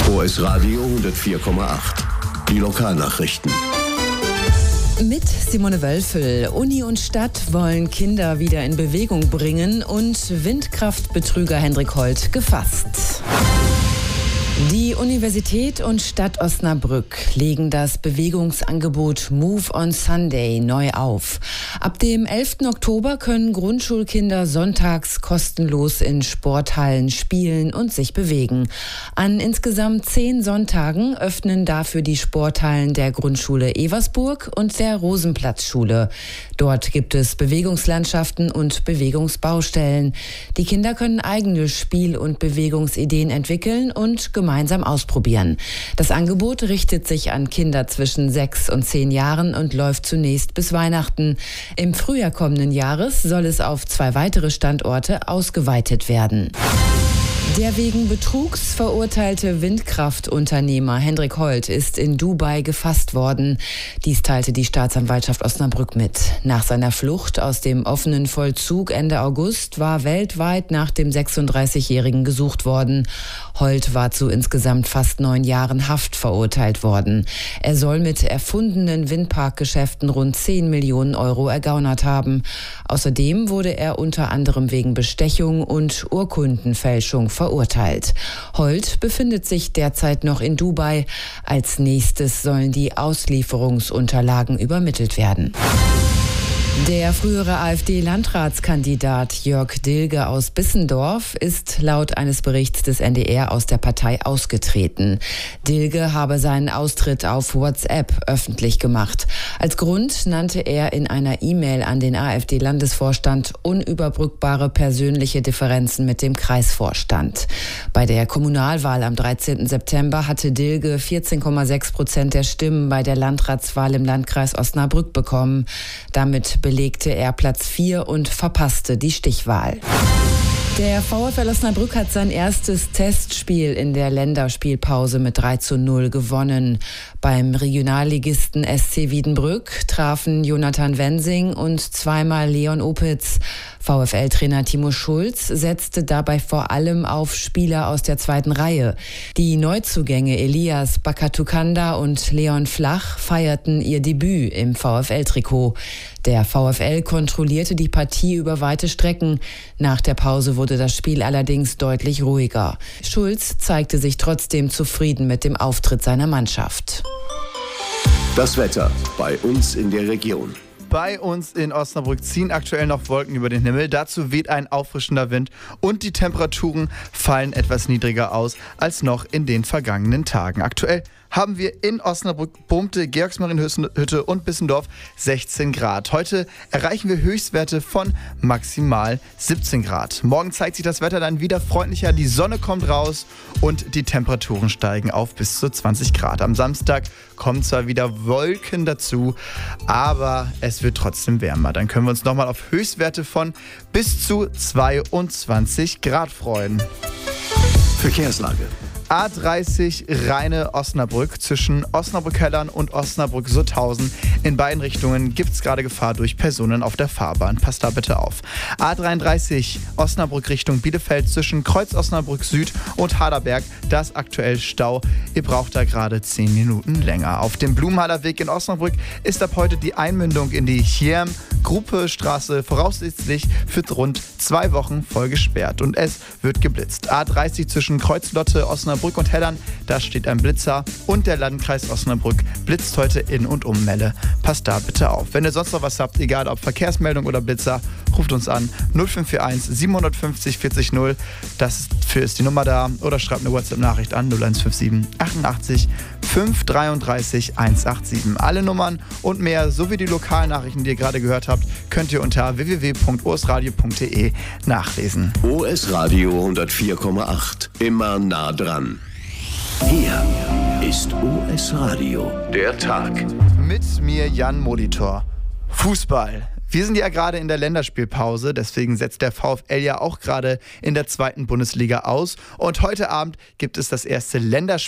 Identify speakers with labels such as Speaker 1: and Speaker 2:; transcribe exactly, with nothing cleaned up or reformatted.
Speaker 1: O S Radio hundertvier Komma acht. Die Lokalnachrichten.
Speaker 2: Mit Simone Wölfel. Uni und Stadt wollen Kinder wieder in Bewegung bringen und Windkraftbetrüger Hendrik Holt gefasst. Die Universität und Stadt Osnabrück legen das Bewegungsangebot Move on Sunday neu auf. Ab dem elften Oktober können Grundschulkinder sonntags kostenlos in Sporthallen spielen und sich bewegen. An insgesamt zehn Sonntagen öffnen dafür die Sporthallen der Grundschule Eversburg und der Rosenplatzschule. Dort gibt es Bewegungslandschaften und Bewegungsbaustellen. Die Kinder können eigene Spiel- und Bewegungsideen entwickeln und gemeinsam ausprobieren. Das Angebot richtet sich an Kinder zwischen sechs und zehn Jahren und läuft zunächst bis Weihnachten. Im Frühjahr kommenden Jahres soll es auf zwei weitere Standorte ausgeweitet werden. Der wegen Betrugs verurteilte Windkraftunternehmer Hendrik Holt ist in Dubai gefasst worden. Dies teilte die Staatsanwaltschaft Osnabrück mit. Nach seiner Flucht aus dem offenen Vollzug Ende August war weltweit nach dem sechsunddreißigjährigen gesucht worden. Holt war zu insgesamt fast neun Jahren Haft verurteilt worden. Er soll mit erfundenen Windparkgeschäften rund zehn Millionen Euro ergaunert haben. Außerdem wurde er unter anderem wegen Bestechung und Urkundenfälschung verurteilt. Holt befindet sich derzeit noch in Dubai. Als nächstes sollen die Auslieferungsunterlagen übermittelt werden. Der frühere AfD-Landratskandidat Jörg Dilge aus Bissendorf ist laut eines Berichts des N D R aus der Partei ausgetreten. Dilge habe seinen Austritt auf WhatsApp öffentlich gemacht. Als Grund nannte er in einer E-Mail an den AfD-Landesvorstand unüberbrückbare persönliche Differenzen mit dem Kreisvorstand. Bei der Kommunalwahl am dreizehnten September hatte Dilge vierzehn Komma sechs Prozent der Stimmen bei der Landratswahl im Landkreis Osnabrück bekommen. Damit belegte er Platz vier und verpasste die Stichwahl. Der VfL Osnabrück hat sein erstes Testspiel in der Länderspielpause mit drei zu null gewonnen. Beim Regionalligisten S C Wiedenbrück trafen Jonathan Wensing und zweimal Leon Opitz. VfL-Trainer Timo Schulz setzte dabei vor allem auf Spieler aus der zweiten Reihe. Die Neuzugänge Elias Bakatukanda und Leon Flach feierten ihr Debüt im VfL-Trikot. Der VfL kontrollierte die Partie über weite Strecken. Nach der Pause wurde das Spiel allerdings deutlich ruhiger. Schulz zeigte sich trotzdem zufrieden mit dem Auftritt seiner Mannschaft.
Speaker 1: Das Wetter bei uns in der Region.
Speaker 3: Bei uns in Osnabrück ziehen aktuell noch Wolken über den Himmel. Dazu weht ein auffrischender Wind und die Temperaturen fallen etwas niedriger aus als noch in den vergangenen Tagen. Aktuell haben wir in Osnabrück, Bohmte, Georgsmarienhütte und Bissendorf sechzehn Grad. Heute erreichen wir Höchstwerte von maximal siebzehn Grad. Morgen zeigt sich das Wetter dann wieder freundlicher, die Sonne kommt raus und die Temperaturen steigen auf bis zu zwanzig Grad. Am Samstag kommen zwar wieder Wolken dazu, aber es wird trotzdem wärmer. Dann können wir uns nochmal auf Höchstwerte von bis zu zweiundzwanzig Grad freuen.
Speaker 1: Verkehrslage.
Speaker 3: A dreißig Rheine-Osnabrück zwischen Osnabrück-Hellern und Osnabrück-Sutthausen. In beiden Richtungen gibt es gerade Gefahr durch Personen auf der Fahrbahn. Passt da bitte auf. A dreiunddreißig Osnabrück Richtung Bielefeld zwischen Kreuz Osnabrück Süd und Haderberg. Da ist aktuell Stau. Ihr braucht da gerade zehn Minuten länger. Auf dem Blumenhaller Weg in Osnabrück ist ab heute die Einmündung in die Chierm-Gruppe-Straße voraussichtlich für rund zwei Wochen voll gesperrt. Und es wird geblitzt. A dreißig zwischen Kreuz-Lotte, Osnabrück und Hellern, da steht ein Blitzer und der Landkreis Osnabrück blitzt heute in und um Melle. Passt da bitte auf. Wenn ihr sonst noch was habt, egal ob Verkehrsmeldung oder Blitzer, ruft uns an null fünf vier eins sieben fünf null vierzig null. Das für ist die Nummer da oder schreibt eine WhatsApp-Nachricht an null eins fünf sieben achtundachtzig fünf dreiunddreißig hundertsiebenundachtzig. Alle Nummern und mehr sowie die Lokalnachrichten, die ihr gerade gehört habt, könnt ihr unter w w w punkt o s radio punkt d e nachlesen.
Speaker 1: O S Radio hundertvier Komma acht. Immer nah dran. Hier ist O S Radio, der Tag.
Speaker 3: Mit mir Jan Molitor. Fußball. Wir sind ja gerade in der Länderspielpause, deswegen setzt der VfL ja auch gerade in der zweiten Bundesliga aus. Und heute Abend gibt es das erste Länderspiel